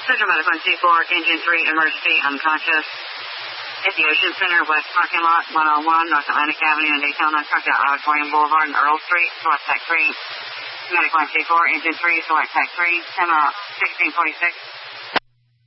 Central Medical C4, Engine 3, emergency, unconscious. At the Ocean Center, West Parking Lot, 101, North Atlantic Avenue in Daytona, truck out Auditorium Boulevard and Earl Street, select Tech 3. Medical C4, Engine 3, select Tech 3, 10 out, 1646.